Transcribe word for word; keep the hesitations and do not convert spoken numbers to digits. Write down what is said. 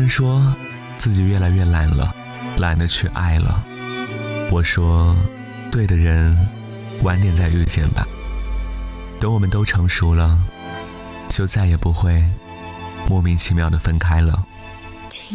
人说自己越来越懒了，懒得去爱了。我说，对的人晚点再遇见吧，等我们都成熟了，就再也不会莫名其妙的分开了。